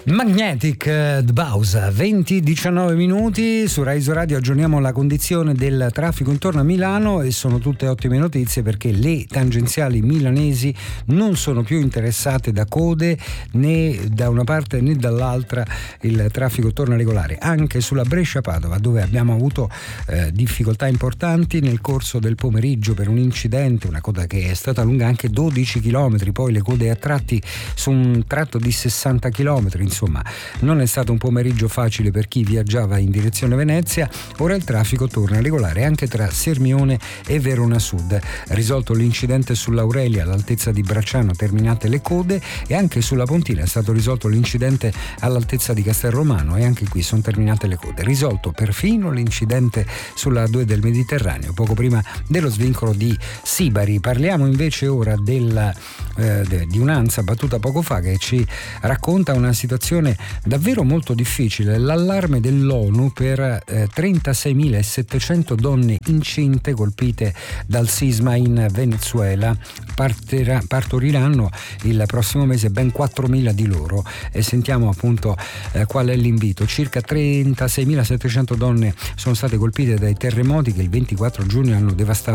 Magnetic Bausa, 20-19 minuti su Rai Radio. Aggiorniamo la condizione del traffico intorno a Milano e sono tutte ottime notizie perché le tangenziali milanesi non sono più interessate da code né da una parte né dall'altra. Il traffico torna regolare anche sulla Brescia-Padova, dove abbiamo avuto difficoltà importanti nel corso del pomeriggio per un incidente, una coda che è stata lunga anche 12 km, poi le code a tratti su un tratto di 60 km. Insomma, non è stato un pomeriggio facile per chi viaggiava in direzione Venezia. Ora il traffico torna regolare anche tra Sirmione e Verona Sud. Risolto l'incidente sull'Aurelia all'altezza di Bracciano, terminate le code, e anche sulla Pontina è stato risolto l'incidente all'altezza di Castelromano e anche qui sono terminate le code. Risolto perfino l'incidente sulla A2 del Mediterraneo poco prima dello svincolo di Sibari. Parliamo invece ora di un'ANSA battuta poco fa che ci racconta una situazione davvero molto difficile. L'allarme dell'ONU per 36.700 donne incinte colpite dal sisma in Venezuela. Partoriranno il prossimo mese ben 4.000 di loro, e sentiamo appunto qual è l'invito. Circa 36.700 donne sono state colpite dai terremoti che il 24 giugno hanno devastato